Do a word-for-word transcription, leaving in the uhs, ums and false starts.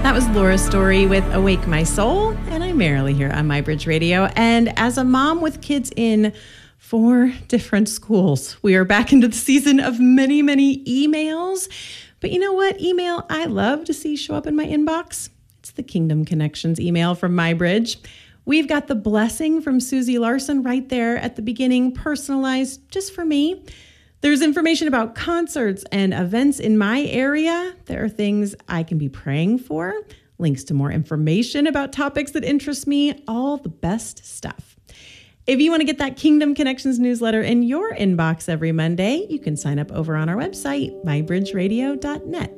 That was Laura's Story with Awake My Soul, and I'm Marilee here on MyBridge Radio. And as a mom with kids in four different schools, we are back into the season of many, many emails. But you know what email I love to see show up in my inbox? It's the Kingdom Connections email from MyBridge. We've got the blessing from Susie Larson right there at the beginning, personalized just for me. There's information about concerts and events in my area. There are things I can be praying for, links to more information about topics that interest me, all the best stuff. If you want to get that Kingdom Connections newsletter in your inbox every Monday, you can sign up over on our website, my bridge radio dot net.